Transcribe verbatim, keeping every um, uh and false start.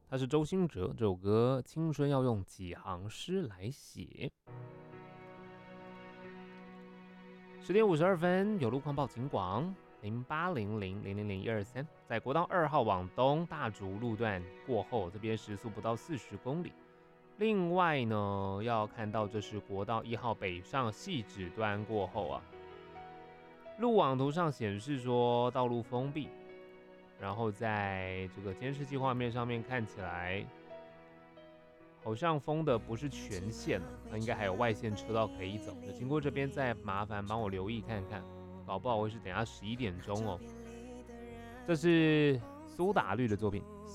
他是周兴哲，这首歌青春要用几行诗来写。十点五十二分，有路况报警广零八零零零零零一二三，在国道二号往东大竹路段过后，这边时速不到四十公里。另外呢，要看到这是国道一号北上汐止端过后啊，路网图上显示说道路封闭，然后在这个监视器画面上面看起来，好像封的不是全线了，那应该还有外线车道可以走。那经过这边再麻烦帮我留意看看，搞不好会是等下十一点钟哦。这是苏打绿的作品《